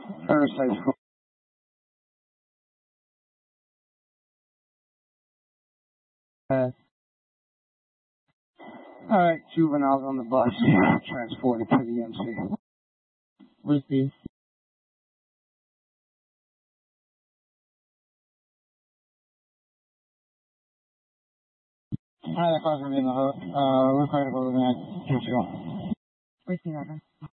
First High School. Alright, juveniles on the bus, transported to the MC. Receive. Alright, that car's gonna be in the hood. We're ready to go to the next. Let's go. Receive order.